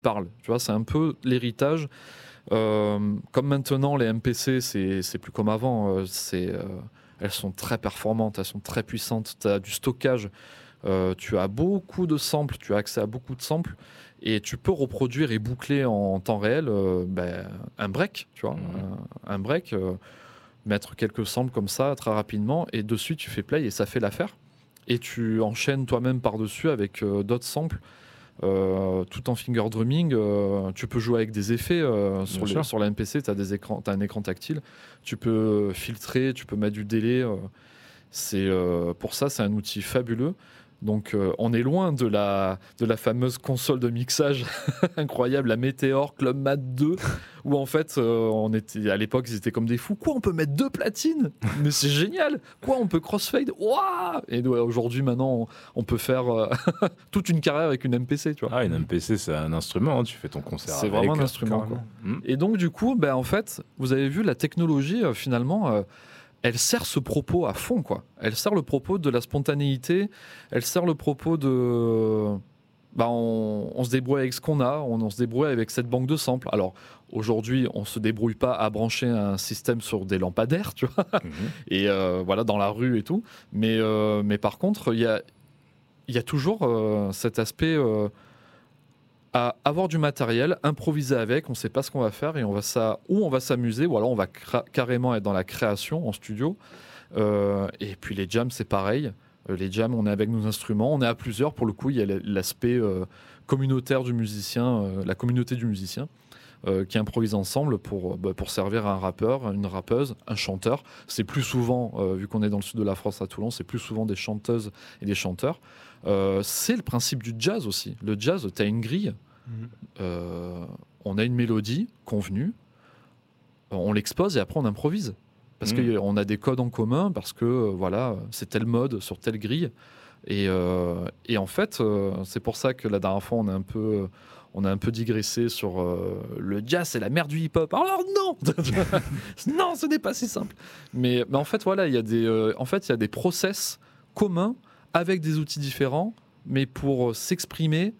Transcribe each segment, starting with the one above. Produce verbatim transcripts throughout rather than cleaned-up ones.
parle. Tu vois, c'est un peu l'héritage. Euh, comme maintenant, les M P C, c'est, c'est plus comme avant. Euh, c'est, euh, elles sont très performantes, elles sont très puissantes. Tu as du stockage, euh, tu as beaucoup de samples, tu as accès à beaucoup de samples. Et tu peux reproduire et boucler en temps réel euh, ben, un break, tu vois, Mhm. un, un break, euh, mettre quelques samples comme ça très rapidement, et dessus tu fais play et ça fait l'affaire. Et tu enchaînes toi-même par-dessus avec euh, d'autres samples, euh, tout en finger drumming. Euh, tu peux jouer avec des effets euh, sur, Bien les, sûr. sur la M P C, tu as des écrans, t'as un écran tactile, tu peux filtrer, tu peux mettre du délai. Euh, c'est, euh, pour ça, c'est un outil fabuleux. Donc, euh, on est loin de la, de la fameuse console de mixage incroyable, la Meteor Club Mat deux, où en fait, euh, on était, à l'époque, ils étaient comme des fous. Quoi, on peut mettre deux platines? Mais c'est génial! Quoi, on peut crossfade? Waouh! Et ouais, aujourd'hui, maintenant, on, on peut faire euh, toute une carrière avec une M P C, tu vois. Ah, une M P C, c'est un instrument, hein, tu fais ton concert C'est avec. vraiment un euh, instrument, quoi. carrément. Mhm. Et donc, du coup, ben, en fait, vous avez vu, la technologie, euh, finalement, euh, elle sert ce propos à fond, quoi. Elle sert le propos de la spontanéité, elle sert le propos de... Bah, on, on se débrouille avec ce qu'on a, on, on se débrouille avec cette banque de samples. Alors, aujourd'hui, on se débrouille pas à brancher un système sur des lampadaires, tu vois, Mhm. et euh, voilà, dans la rue et tout. Mais, euh, mais par contre, il y a, il y a toujours euh, cet aspect... euh, à avoir du matériel, improviser avec, on ne sait pas ce qu'on va faire et on va ça, ou on va s'amuser, ou alors on va cra- carrément être dans la création en studio. Euh, et puis les jams, c'est pareil. Euh, les jams, on est avec nos instruments, on est à plusieurs. Pour le coup, il y a l'aspect euh, communautaire du musicien, euh, la communauté du musicien, euh, qui improvise ensemble pour, bah, pour servir à un rappeur, une rappeuse, un chanteur. C'est plus souvent, euh, vu qu'on est dans le sud de la France à Toulon, c'est plus souvent des chanteuses et des chanteurs. Euh, c'est le principe du jazz aussi. Le jazz, tu as une grille, Mhm. euh, on a une mélodie convenue, on l'expose et après on improvise. Parce Mhm. qu'on a des codes en commun, parce que euh, voilà, c'est tel mode sur telle grille. Et, euh, et en fait, euh, c'est pour ça que la dernière fois, on a un peu, on a un peu digressé sur euh, le jazz, c'est la mère du hip-hop. Alors non, non, ce n'est pas si simple. Mais, mais en fait, voilà, il y a des, euh, en fait, il y a des process communs avec des outils différents, mais pour euh, s'exprimer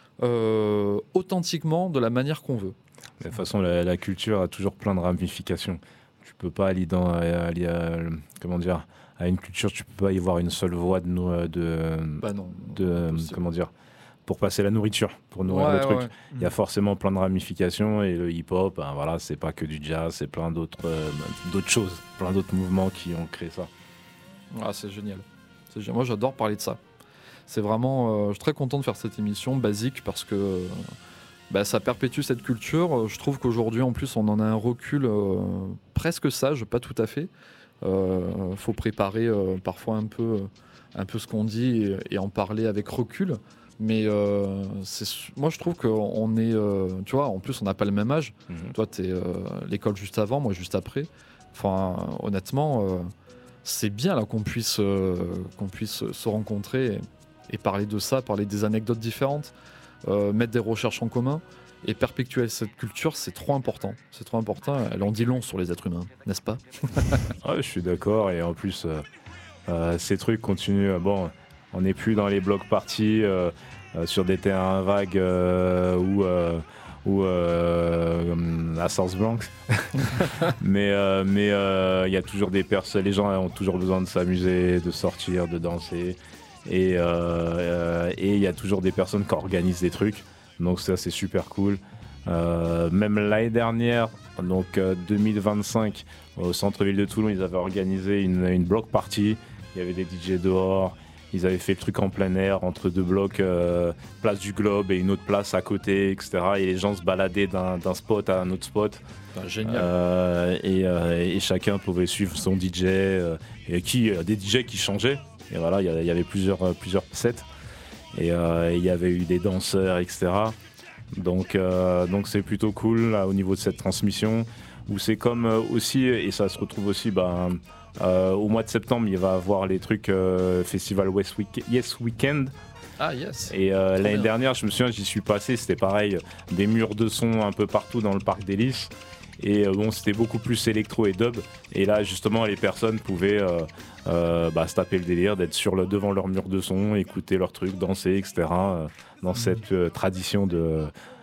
euh, authentiquement de la manière qu'on veut. De toute façon, la, la culture a toujours plein de ramifications. Tu peux pas aller dans, aller à, comment dire, à une culture, tu peux pas y voir une seule voie de, no- de, Bah non, de impossible. comment dire, pour passer la nourriture, pour nourrir Ouais, le truc. ouais. Il y a forcément plein de ramifications et le hip-hop, ben voilà, c'est pas que du jazz, c'est plein d'autres, euh, d'autres choses, plein d'autres mouvements qui ont créé ça. Ah, c'est génial. C'est génial. Moi, j'adore parler de ça. C'est vraiment, euh, je suis très content de faire cette émission basique parce que euh, bah, ça perpétue cette culture. Je trouve qu'aujourd'hui, en plus, on en a un recul euh, presque sage, pas tout à fait. Euh, faut préparer euh, parfois un peu, un peu ce qu'on dit et, et en parler avec recul. Mais euh, c'est, moi, je trouve qu'on est, euh, tu vois, en plus, on n'a pas le même âge. Mhm. Toi, tu es l'école juste avant, moi juste après. Enfin, honnêtement, euh, c'est bien là qu'on puisse, euh, qu'on puisse se rencontrer et, et parler de ça, parler des anecdotes différentes, euh, mettre des recherches en commun et perpétuer cette culture, c'est trop important. C'est trop important. Elle en dit long sur les êtres humains, n'est-ce pas? Ouais, je suis d'accord et en plus, euh, euh, ces trucs continuent. Bon, on n'est plus dans les blocs parties euh, euh, sur des terrains vagues euh, ou euh, ou euh, à South Bronx, mais euh, mais euh, il y a toujours des personnes, les gens ont toujours besoin de s'amuser, de sortir, de danser, et euh, euh, et il y a toujours des personnes qui organisent des trucs, donc ça c'est super cool. Euh, même l'année dernière, donc euh, deux mille vingt-cinq, au centre-ville de Toulon, ils avaient organisé une, une block party. Il y avait des D J dehors. Ils avaient fait le truc en plein air entre deux blocs, euh, place du Globe et une autre place à côté, et cetera. Et les gens se baladaient d'un, d'un spot à un autre spot. Enfin, génial. Euh, et, euh, et chacun pouvait suivre son D J. Euh, et qui, euh, des D J qui changeaient. Et voilà, il y avait, il y avait plusieurs, euh, plusieurs sets. Et euh, et il y avait eu des danseurs, et cetera. Donc, euh, donc c'est plutôt cool là, au niveau de cette transmission. Où c'est comme euh, aussi, et ça se retrouve aussi, ben, euh, au mois de septembre, il va y avoir les trucs euh, Festival West Week- Yes Weekend. Ah yes. Et euh, Trop l'année bien. dernière, je me souviens, j'y suis passé, c'était pareil, des murs de son un peu partout dans le parc des Lys. Et euh, bon, c'était beaucoup plus électro et dub. Et là, justement, les personnes pouvaient euh, euh, bah, se taper le délire, d'être sur le, devant leur mur de son, écouter leurs trucs, danser, et cetera. euh, dans cette euh, tradition de,